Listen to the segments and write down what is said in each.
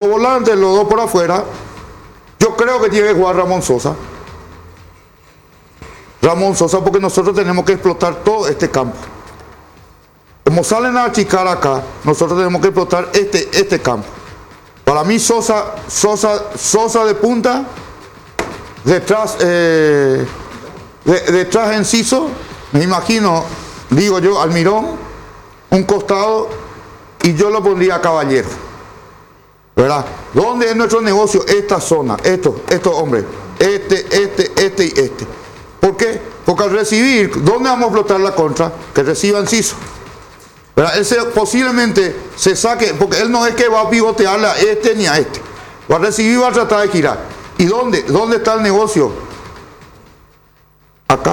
volantes, los dos por afuera. Yo creo que tiene que jugar Ramón Sosa. Ramón Sosa, porque nosotros tenemos que explotar todo este campo. Como salen a achicar acá, nosotros tenemos que explotar este campo. Para mí Sosa de punta, detrás Enciso, me imagino, digo yo, Almirón, un costado, y yo lo pondría a Caballero. ¿Verdad? ¿Dónde es nuestro negocio? Esta zona, estos hombres, este y este. ¿Por qué? Porque al recibir, ¿dónde vamos a explotar la contra? Que reciba Enciso. ¿Verdad? Él posiblemente se saque, porque él no es que va a pivotearle a este ni a este. Va a recibir, va a tratar de girar. ¿Y dónde? ¿Dónde está el negocio? Acá.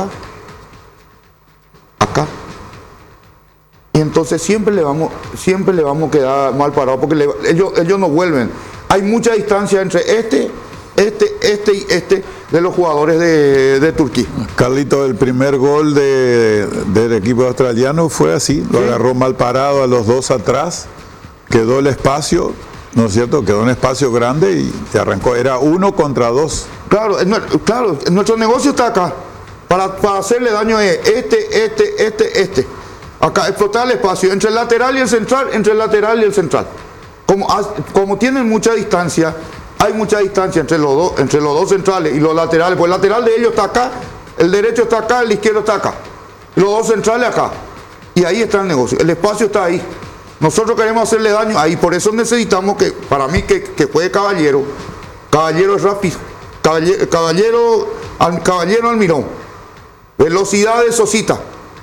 Acá. Y entonces siempre le vamos a quedar mal parado, porque ellos no vuelven. Hay mucha distancia entre este y este de los jugadores de Turquía. Carlito, el primer gol del equipo australiano fue así, lo agarró mal parado a los dos atrás, quedó el espacio, ¿no es cierto? Quedó un espacio grande y se arrancó, era 1 contra 2. Claro, nuestro negocio está acá, para hacerle daño a este. Acá, explotar el espacio entre el lateral y el central, Como tienen mucha distancia, hay mucha distancia entre los dos centrales y los laterales, pues el lateral de ellos está acá, el derecho está acá, el izquierdo está acá, y los dos centrales acá, y ahí está el negocio, el espacio está ahí. Nosotros queremos hacerle daño ahí, por eso necesitamos que, para mí, que juegue Caballero es rápido, Caballero Almirón, velocidad de Sosita,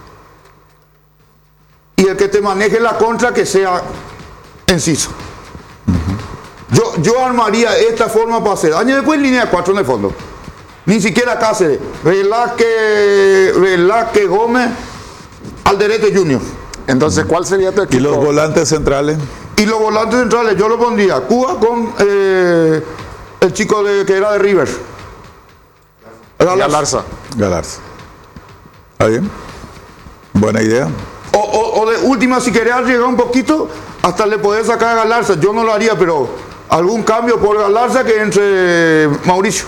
y el que te maneje la contra que sea Enciso. Yo armaría esta forma para hacer daño. Después línea 4 en el fondo. Ni siquiera Cáceres. Velázquez Gómez, Alderete Junior. Entonces, ¿cuál sería tu equipo? ¿Y los volantes centrales? Y los volantes centrales yo lo pondría Cuba con el chico que era de River. Galarza. ¿Está bien? Buena idea. O de última, si querés llegar un poquito, hasta le podés sacar a Galarza. Yo no lo haría, pero algún cambio por Galarza que entre Mauricio,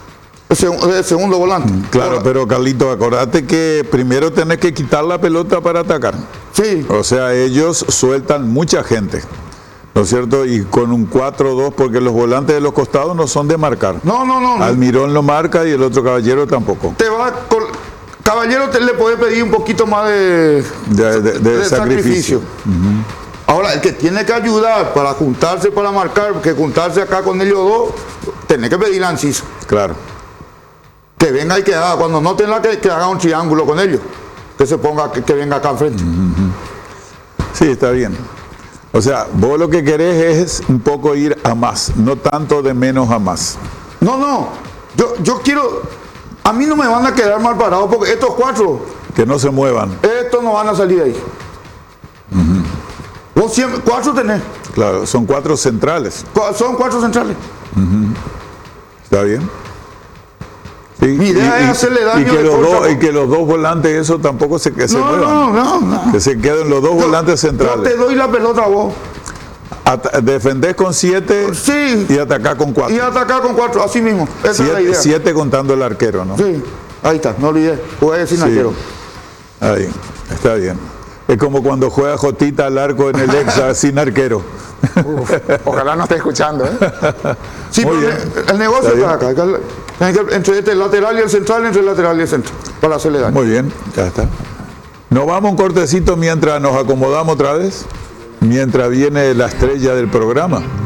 el segundo volante. Claro, pero Carlito, acordate que primero tenés que quitar la pelota para atacar. Sí. O sea, ellos sueltan mucha gente, ¿no es cierto? Y con un 4-2, porque los volantes de los costados no son de marcar. No. Almirón lo marca y el otro Caballero tampoco. Caballero le puede pedir un poquito más de sacrificio. Uh-huh. Ahora, el que tiene que ayudar para juntarse para marcar, porque juntarse acá con ellos dos, tiene que pedirle a Enciso. Claro. Que venga y que haga, cuando no tenga que haga un triángulo con ellos. Que se ponga, que venga acá enfrente. Uh-huh. Sí, está bien. O sea, vos lo que querés es un poco ir a más, no tanto de menos a más. No. Yo quiero... A mí no me van a quedar mal parados porque estos 4... Que no se muevan. Estos no van a salir de ahí. Uh-huh. Vos 4 tenés. Claro, son 4 centrales. Son 4 centrales. Uh-huh. ¿Está bien? Sí, mi idea es hacerle daño y que los dos volantes, eso tampoco se muevan. No. Que se queden los dos volantes centrales. Yo te doy la pelota a vos. Defendés con 7 y atacás con 4. Y atacás con 4, así mismo. Esa es la idea. 7 contando el arquero, ¿no? Sí, ahí está, no olvidé. Jugué sin arquero. Ahí, está bien. Es como cuando juega Jotita al arco en el Exa sin arquero. Uf, ojalá no esté escuchando, ¿eh? Sí, el negocio está acá. Entre el lateral y el central, para hacerle daño. Muy bien, ya está. Nos vamos un cortecito mientras nos acomodamos otra vez. Mientras viene la estrella del programa.